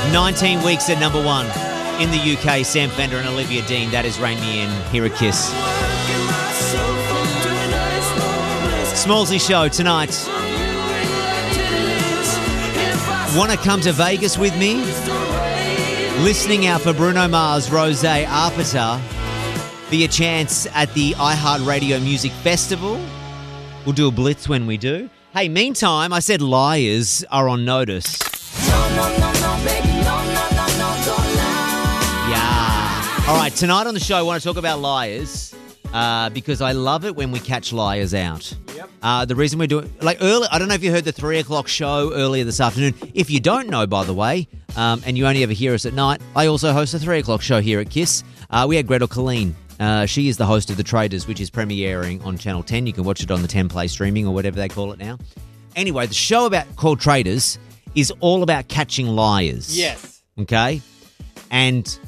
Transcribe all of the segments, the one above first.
19 weeks at number one in the UK. Sam Fender and Olivia Dean. That is Rain Me In. Here a Kiss. Smallsy Show tonight. Want to come to Vegas with me? Listening out for Bruno Mars, Rosé, Arpita. Be a chance at the iHeartRadio Music Festival. We'll do a blitz when we do. Hey, meantime, I said liars are on notice. Yeah. All right, tonight on the show, I want to talk about liars because I love it when we catch liars out. Yep. The reason we're doing, early, I don't know if you heard the 3 o'clock show earlier this afternoon. If you don't know, by the way, and you only ever hear us at night, I also host a 3 o'clock show here at KISS. We had Gretel Colleen. She is the host of The Traders, which is premiering on Channel 10. You can watch it on the 10 Play streaming or whatever they call it now. Anyway, the show called Traders is all about catching liars. Yes. Okay? And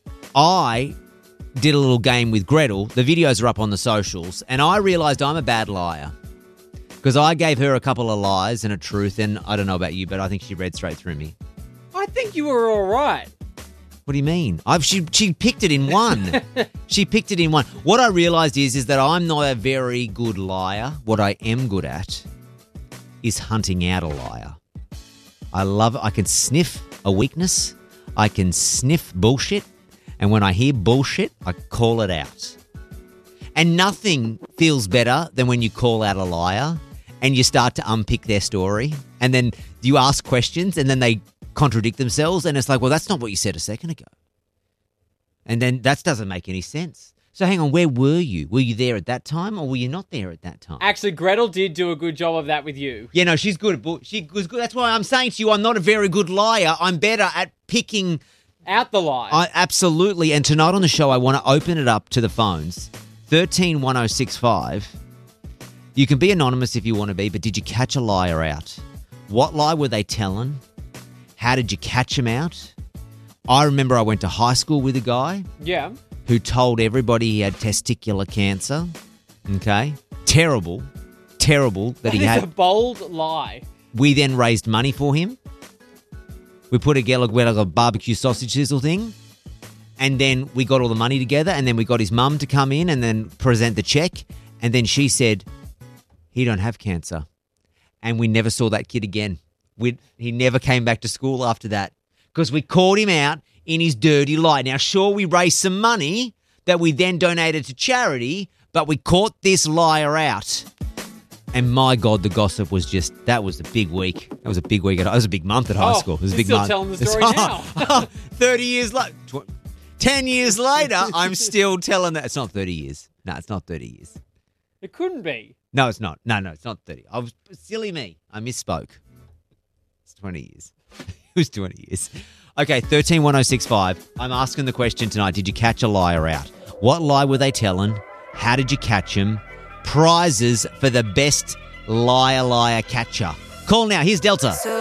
I did a little game with Gretel. The videos are up on the socials. And I realised I'm a bad liar. Because I gave her a couple of lies and a truth. And I don't know about you, but I think she read straight through me. I think you were all right. What do you mean? She picked it in one. She picked it in one. What I realised is that I'm not a very good liar. What I am good at is hunting out a liar. I love it. I can sniff a weakness. I can sniff bullshit. And when I hear bullshit, I call it out. And nothing feels better than when you call out a liar and you start to unpick their story. And then you ask questions and then they contradict themselves. And it's like, well, that's not what you said a second ago. And then that doesn't make any sense. So hang on, where were you? Were you there at that time or were you not there at that time? Actually, Gretel did do a good job of that with you. Yeah, no, she's good. She was good. That's why I'm saying to you, I'm not a very good liar. I'm better at picking out the lie. Absolutely. And tonight on the show, I want to open it up to the phones. 131065. You can be anonymous if you want to be, but did you catch a liar out? What lie were they telling? How did you catch them out? I remember I went to high school with a guy. Yeah. Who told everybody he had testicular cancer. Okay. Terrible that he had. That is a bold lie. We then raised money for him. We put together a barbecue sausage sizzle thing. And then we got all the money together. And then we got his mum to come in and then present the check. And then she said, he don't have cancer. And we never saw that kid again. He never came back to school after that. Because we caught him out in his dirty lie. Now, sure, we raised some money that we then donated to charity, but we caught this liar out. And my God, the gossip was that was a big week. That was a big week. It was a big month at high school. It was a big still month. Telling the story now. 30 years later, 10 years later, I'm still telling that. It's not 30 years. No, it's not 30 years. It couldn't be. No, it's not. No, it's not 30. Silly me. I misspoke. It's 20 years. It was 20 years. Okay, 131065. I'm asking the question tonight. Did you catch a liar out? What lie were they telling? How did you catch them? Prizes for the best liar catcher. Call now. Here's Delta.